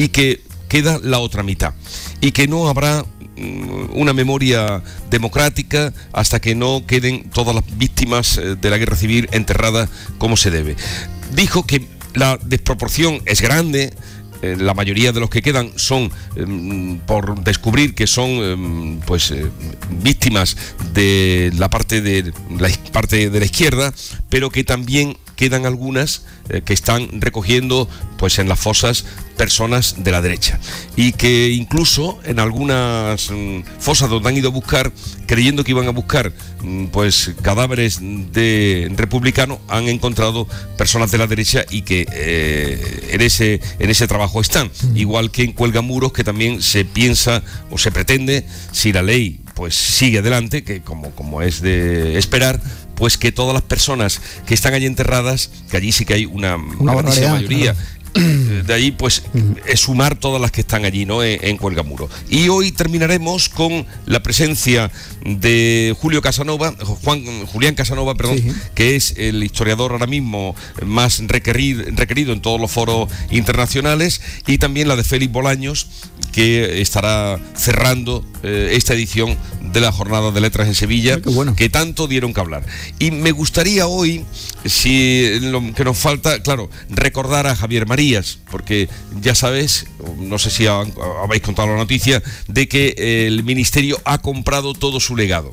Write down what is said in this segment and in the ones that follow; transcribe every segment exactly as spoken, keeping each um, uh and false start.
y que queda la otra mitad, y que no habrá una memoria democrática hasta que no queden todas las víctimas de la guerra civil enterradas como se debe. Dijo que la desproporción es grande. Eh, la mayoría de los que quedan son eh, por descubrir que son eh, pues eh, víctimas de la parte de la parte de la izquierda, pero que también quedan algunas eh, que están recogiendo pues en las fosas personas de la derecha, y que incluso en algunas mm, fosas donde han ido a buscar, creyendo que iban a buscar mm, pues cadáveres de republicanos, han encontrado personas de la derecha y que eh, en ese en ese trabajo están, mm. igual que en Cuelgamuros, que también se piensa o se pretende, si la ley pues sigue adelante, que como, como es de esperar, pues que todas las personas que están allí enterradas, que allí sí que hay una, una grandísima mayoría, claro. De ahí pues es sumar todas las que están allí, ¿no?, en, en Cuelgamuros. Y hoy terminaremos con la presencia de Julio Casanova, Juan, Julián Casanova, perdón, sí. que es el historiador ahora mismo más requerido, requerido en todos los foros internacionales, y también la de Félix Bolaños, que estará cerrando eh, esta edición de la Jornada de Letras en Sevilla, Ay, bueno. que tanto dieron que hablar. Y me gustaría hoy, si lo que nos falta, claro, recordar a Javier Marías, porque ya sabes, no sé si han, habéis contado la noticia, de que el Ministerio ha comprado todo su legado.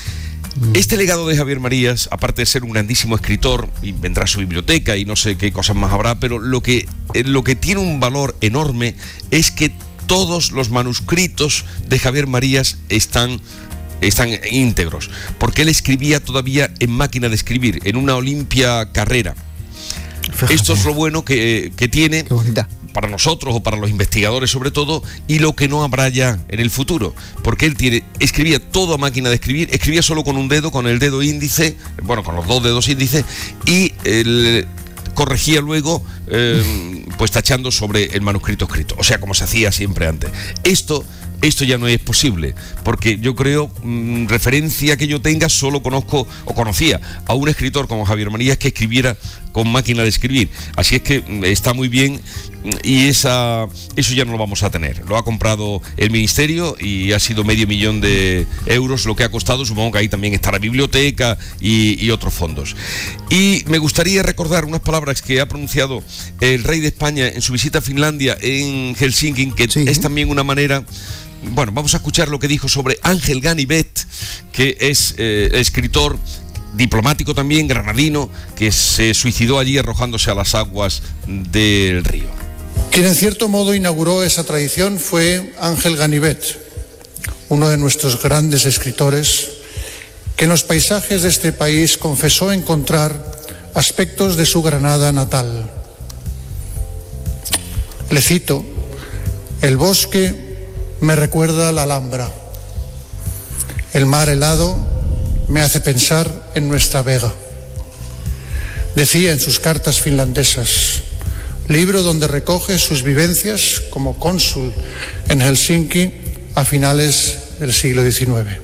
Este legado de Javier Marías, aparte de ser un grandísimo escritor, y vendrá a su biblioteca y no sé qué cosas más habrá, pero lo que, lo que tiene un valor enorme es que todos los manuscritos de Javier Marías están, están íntegros, porque él escribía todavía en máquina de escribir, en una Olimpia Carrera. Fíjate. Esto es lo bueno que, que tiene para nosotros o para los investigadores sobre todo, y lo que no habrá ya en el futuro, porque él tiene, escribía todo a máquina de escribir, escribía solo con un dedo, con el dedo índice, bueno, con los dos dedos índice, y el... corregía luego, eh, pues tachando sobre el manuscrito escrito, o sea, como se hacía siempre antes. Esto, esto ya no es posible, porque yo creo, mmm, referencia que yo tenga, solo conozco o conocía a un escritor como Javier Marías que escribiera con máquina de escribir. Así es que está muy bien, y esa, eso ya no lo vamos a tener. Lo ha comprado el Ministerio y ha sido medio millón de euros lo que ha costado. Supongo que ahí también está la biblioteca y, y otros fondos. Y me gustaría recordar unas palabras que ha pronunciado el rey de España en su visita a Finlandia, en Helsinki, que sí. es también una manera... Bueno, vamos a escuchar lo que dijo sobre Ángel Ganivet, que es eh, escritor, diplomático también, granadino, que se suicidó allí arrojándose a las aguas del río. Quien en cierto modo inauguró esa tradición fue Ángel Ganivet, uno de nuestros grandes escritores, que en los paisajes de este país confesó encontrar aspectos de su Granada natal. Le cito: el bosque me recuerda a la Alhambra, el mar helado me hace pensar en nuestra Vega. Decía en sus cartas finlandesas, libro donde recoge sus vivencias como cónsul en Helsinki a finales del siglo diecinueve.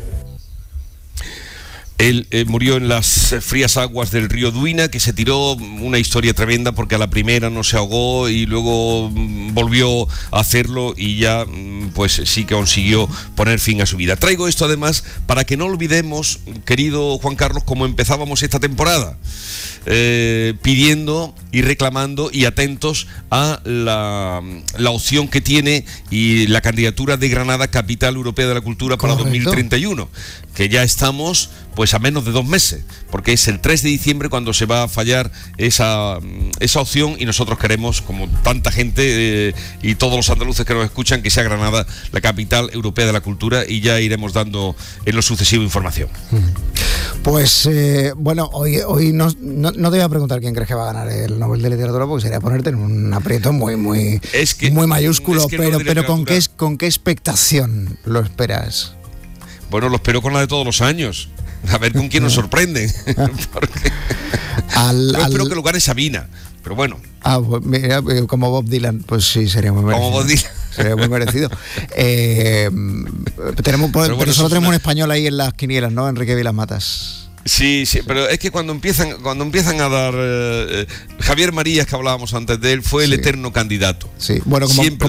Él eh, murió en las frías aguas del río Duina, que se tiró una historia tremenda porque a la primera no se ahogó y luego mm, volvió a hacerlo y ya mm, pues sí que consiguió poner fin a su vida. Traigo esto además para que no olvidemos, querido Juan Carlos, cómo empezábamos esta temporada, eh, pidiendo y reclamando y atentos a la, la opción que tiene y la candidatura de Granada Capital Europea de la Cultura para Correcto. dos mil treinta y uno, que ya estamos pues a menos de dos meses, porque es el tres de diciembre cuando se va a fallar esa, esa opción, y nosotros queremos, como tanta gente eh, y todos los andaluces que nos escuchan, que sea Granada la capital europea de la cultura, y ya iremos dando en lo sucesivo información. Pues eh, bueno, hoy, hoy no, no, no te voy a preguntar quién crees que va a ganar el Nobel de Literatura, porque sería ponerte en un aprieto muy muy, es que, muy mayúsculo, es que pero, pero ¿con, qué, ¿con qué expectación lo esperas? Bueno, lo espero con la de todos los años. A ver con quién nos sorprende. Porque al, yo espero al... que lo gane Sabina, pero bueno. Ah, pues mira, como Bob Dylan, pues sí, sería muy merecido. Como Bob Dylan. Sería muy merecido. eh, tenemos, pero, pero bueno, solo tenemos una... un español ahí en las quinielas, ¿no? Enrique Vilas Matas. Sí, sí, pero es que cuando empiezan cuando empiezan a dar eh, Javier Marías, que hablábamos antes de él, fue el sí. eterno candidato. Sí, bueno, como, Siempre